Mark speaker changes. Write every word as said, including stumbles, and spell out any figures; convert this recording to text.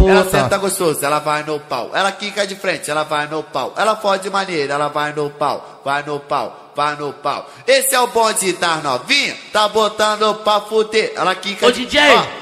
Speaker 1: puta.
Speaker 2: Ela senta gostoso, ela vai no pau. Ela quica de frente, ela vai no pau. Ela fode maneira, ela vai no pau. Vai no pau, vai no pau. Esse é o bonde das novinha, tá botando pra fuder. Ela quica
Speaker 1: Ô
Speaker 2: de...
Speaker 1: D J,
Speaker 2: Ó,